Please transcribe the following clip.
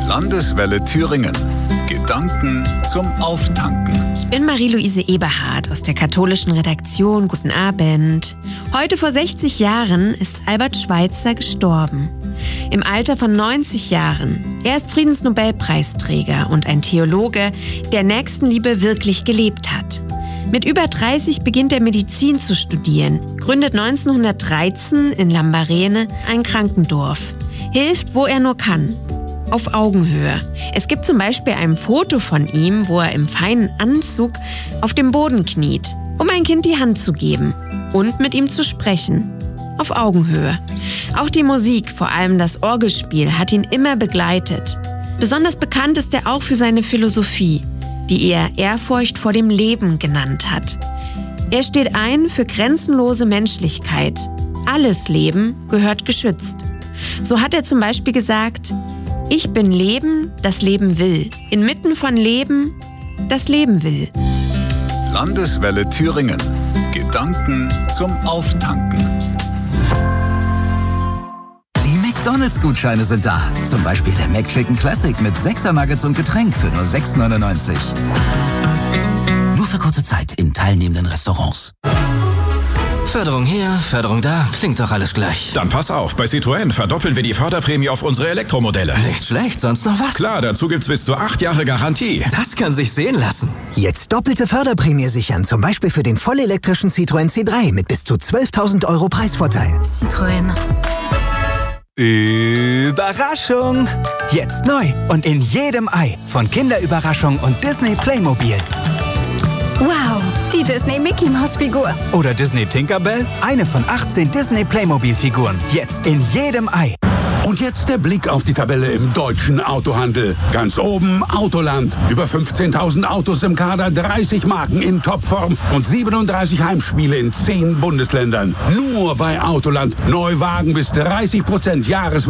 Landeswelle Thüringen. Gedanken zum Auftanken. Ich bin Marie-Louise Eberhardt aus der katholischen Redaktion. Guten Abend. Heute vor 60 Jahren ist Albert Schweitzer gestorben. Im Alter von 90 Jahren. Er ist Friedensnobelpreisträger und ein Theologe, der Nächstenliebe wirklich gelebt hat. Mit über 30 beginnt er Medizin zu studieren, gründet 1913 in Lambarene ein Krankendorf, hilft, wo er nur kann. Auf Augenhöhe. Es gibt zum Beispiel ein Foto von ihm, wo er im feinen Anzug auf dem Boden kniet, um ein Kind die Hand zu geben und mit ihm zu sprechen. Auf Augenhöhe. Auch die Musik, vor allem das Orgelspiel, hat ihn immer begleitet. Besonders bekannt ist er auch für seine Philosophie, die er Ehrfurcht vor dem Leben genannt hat. Er steht ein für grenzenlose Menschlichkeit. Alles Leben gehört geschützt. So hat er zum Beispiel gesagt: Ich bin Leben, das Leben will. Inmitten von Leben, das Leben will. Landeswelle Thüringen. Gedanken zum Auftanken. Die McDonalds-Gutscheine sind da. Zum Beispiel der McChicken Classic mit 6er Nuggets und Getränk für nur 6,99. Nur für kurze Zeit in teilnehmenden Restaurants. Förderung hier, Förderung da, klingt doch alles gleich. Dann pass auf, bei Citroën verdoppeln wir die Förderprämie auf unsere Elektromodelle. Nicht schlecht, sonst noch was? Klar, dazu gibt's bis zu 8 Jahre Garantie. Das kann sich sehen lassen. Jetzt doppelte Förderprämie sichern, zum Beispiel für den vollelektrischen Citroën C3 mit bis zu 12.000 € Preisvorteil. Citroën. Überraschung! Jetzt neu und in jedem Ei von Kinderüberraschung und Disney Playmobil. Wow, die Disney Mickey Maus Figur. Oder Disney Tinkerbell, eine von 18 Disney Playmobil Figuren. Jetzt in jedem Ei. Und jetzt der Blick auf die Tabelle im deutschen Autohandel. Ganz oben Autoland. Über 15.000 Autos im Kader, 30 Marken in Topform und 37 Heimspiele in 10 Bundesländern. Nur bei Autoland. Neuwagen bis 30% Jahreswagen.